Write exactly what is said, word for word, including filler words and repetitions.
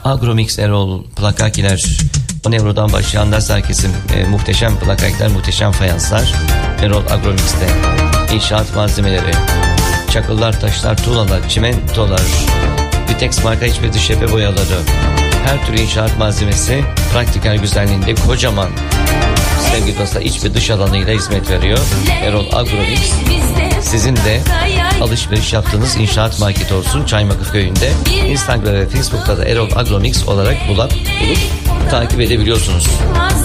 Agromix Erol plakakiler, on eurodan başlayan lazer kesim, e, muhteşem plakakiler, muhteşem fayanslar Erol Agromix'te. İnşaat malzemeleri, çakıllar, taşlar, tuğlalar, çimentolar, Vitex marka iç ve dış cephe boyaları, her türlü inşaat malzemesi praktiker güzelliğinde kocaman sevgili dostlar iç ve dış alanıyla hizmet veriyor. Erol Agromix sizin de alışveriş yaptığınız inşaat market olsun Çaymakır köyünde. Instagram ve Facebook'ta da Erol Agromix olarak bulup, bulup takip edebiliyorsunuz.